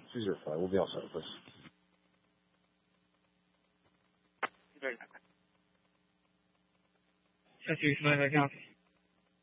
Choose your flight. We'll be all set with this. 下去是那个样子。